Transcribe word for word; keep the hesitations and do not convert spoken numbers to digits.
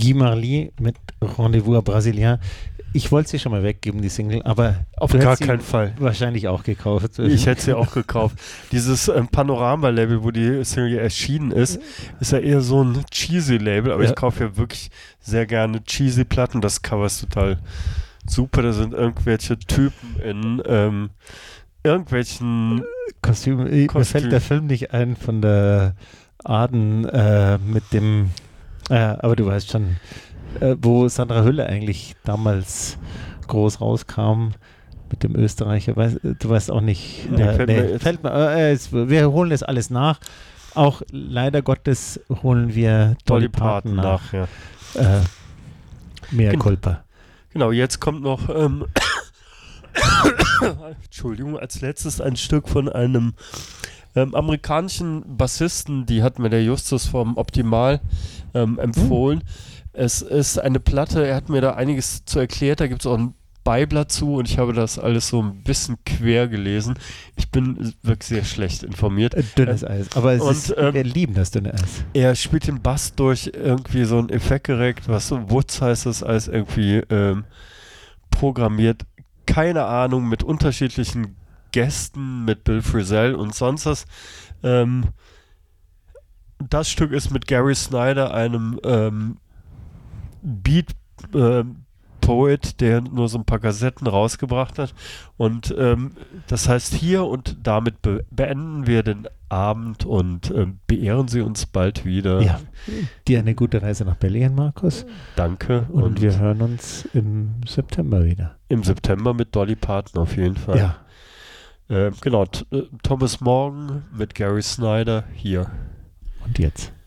Guy Marly mit Rendezvous à Brésilien. Ich wollte sie schon mal weggeben, die Single, aber auf du gar hättest sie keinen Fall. Wahrscheinlich auch gekauft. Ich hätte sie auch gekauft. Dieses ähm, Panorama-Label, wo die Single erschienen ist, ist ja eher so ein Cheesy-Label, aber Ja. ich kaufe ja wirklich sehr gerne Cheesy-Platten. Das Cover ist total super. Da sind irgendwelche Typen in ähm, irgendwelchen Kostüm. Mir Kostüm. fällt der Film nicht ein von der Aden äh, mit dem, äh, aber du weißt schon, äh, wo Sandra Hülle eigentlich damals groß rauskam mit dem Österreicher. Weiß, du weißt auch nicht. Nee, Äh, fällt nee, mir jetzt- fällt mir, äh, es, wir holen das alles nach. Auch leider Gottes holen wir Dolly Parton nach. ja. Äh, mehr Genau. Culpa. Genau, jetzt kommt noch ähm, Entschuldigung, als letztes ein Stück von einem ähm, amerikanischen Bassisten, die hat mir der Justus vom Optimal ähm, empfohlen. Hm. Es ist eine Platte, er hat mir da einiges zu erklärt, da gibt es auch ein Beiblatt zu und ich habe das alles so ein bisschen quer gelesen. Ich bin wirklich sehr schlecht informiert. Äh, dünnes Eis. Aber es und, ist, ähm, wir lieben das dünne Eis. Er spielt den Bass durch irgendwie so ein Effektgerät, was so Woods heißt das, als irgendwie ähm, programmiert. Keine Ahnung, mit unterschiedlichen Gästen, mit Bill Frisell und sonst was. Ähm, das Stück ist mit Gary Snyder, einem ähm, Beat ähm, Poet, der nur so ein paar Kassetten rausgebracht hat. Und ähm, das heißt hier und damit be- beenden wir den Abend und ähm, beehren Sie uns bald wieder. Ja. Dir eine gute Reise nach Berlin, Markus. Danke. Und, Und, wir hören uns im September wieder. im September mit Dolly Parton auf jeden Fall. Ja. Äh, genau, T- äh, Thomas Morgan mit Gary Snyder hier. Und jetzt.